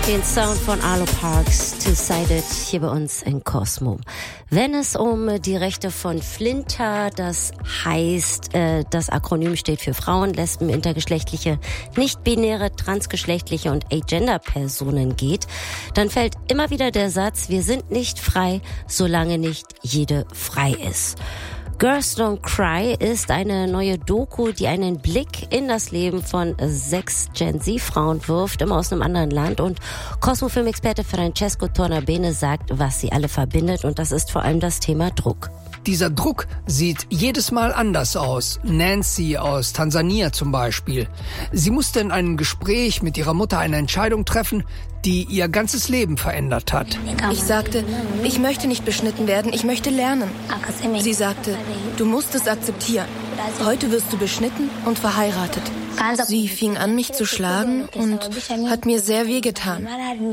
Den Sound von Arlo Parks, Two-Sided, hier bei uns in Cosmo. Wenn es um die Rechte von Flinter, das heißt, das Akronym steht für Frauen, Lesben, intergeschlechtliche, nicht-binäre, transgeschlechtliche und Agender-Personen geht, dann fällt immer wieder der Satz, wir sind nicht frei, solange nicht jede frei ist. Girls Don't Cry ist eine neue Doku, die einen Blick in das Leben von 6 Gen-Z-Frauen wirft, immer aus einem anderen Land. Und Cosmo-Filmexperte Francesco Tornabene sagt, was sie alle verbindet. Und das ist vor allem das Thema Druck. Dieser Druck sieht jedes Mal anders aus. Nancy aus Tansania zum Beispiel. Sie musste in einem Gespräch mit ihrer Mutter eine Entscheidung treffen, die ihr ganzes Leben verändert hat. Ich sagte, ich möchte nicht beschnitten werden, ich möchte lernen. Sie sagte, du musst es akzeptieren. Heute wirst du beschnitten und verheiratet. Sie fing an, mich zu schlagen und hat mir sehr wehgetan.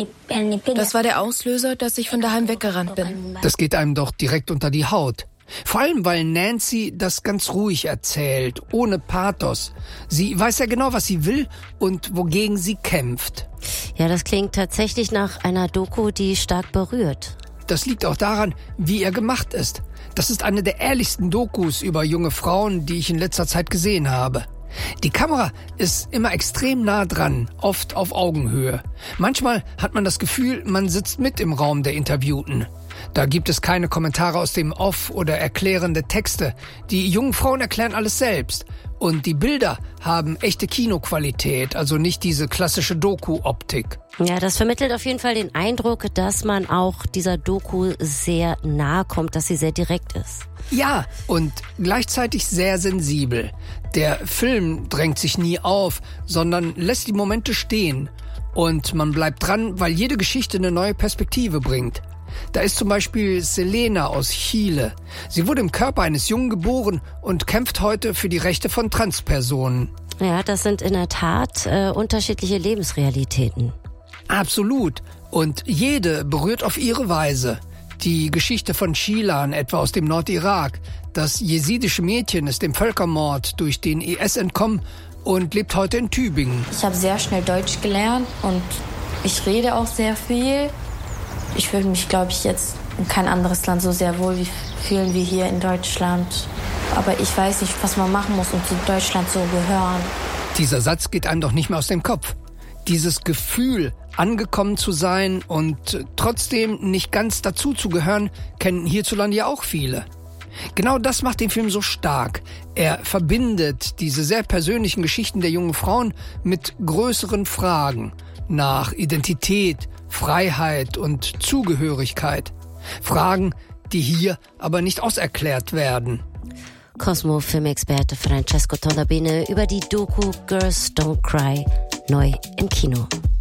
Das war der Auslöser, dass ich von daheim weggerannt bin. Das geht einem doch direkt unter die Haut. Vor allem, weil Nancy das ganz ruhig erzählt, ohne Pathos. Sie weiß ja genau, was sie will und wogegen sie kämpft. Ja, das klingt tatsächlich nach einer Doku, die stark berührt. Das liegt auch daran, wie er gemacht ist. Das ist eine der ehrlichsten Dokus über junge Frauen, die ich in letzter Zeit gesehen habe. Die Kamera ist immer extrem nah dran, oft auf Augenhöhe. Manchmal hat man das Gefühl, man sitzt mit im Raum der Interviewten. Da gibt es keine Kommentare aus dem Off oder erklärende Texte. Die jungen Frauen erklären alles selbst. Und die Bilder haben echte Kinoqualität, also nicht diese klassische Doku-Optik. Ja, das vermittelt auf jeden Fall den Eindruck, dass man auch dieser Doku sehr nahe kommt, dass sie sehr direkt ist. Ja, und gleichzeitig sehr sensibel. Der Film drängt sich nie auf, sondern lässt die Momente stehen. Und man bleibt dran, weil jede Geschichte eine neue Perspektive bringt. Da ist zum Beispiel Selena aus Chile. Sie wurde im Körper eines Jungen geboren und kämpft heute für die Rechte von Transpersonen. Ja, das sind in der Tat unterschiedliche Lebensrealitäten. Absolut. Und jede berührt auf ihre Weise. Die Geschichte von Shilan, etwa aus dem Nordirak. Das jesidische Mädchen ist dem Völkermord durch den IS entkommen und lebt heute in Tübingen. Ich habe sehr schnell Deutsch gelernt und ich rede auch sehr viel. Ich fühle mich, glaube ich, jetzt in kein anderes Land so sehr wohl fühlen wie hier in Deutschland. Aber ich weiß nicht, was man machen muss, um zu Deutschland zu gehören. Dieser Satz geht einem doch nicht mehr aus dem Kopf. Dieses Gefühl, angekommen zu sein und trotzdem nicht ganz dazu zu gehören, kennen hierzulande ja auch viele. Genau das macht den Film so stark. Er verbindet diese sehr persönlichen Geschichten der jungen Frauen mit größeren Fragen nach Identität, Freiheit und Zugehörigkeit. Fragen, die hier aber nicht auserklärt werden. Cosmo-Filmexperte Francesco Tornabene über die Doku Girls Don't Cry, neu im Kino.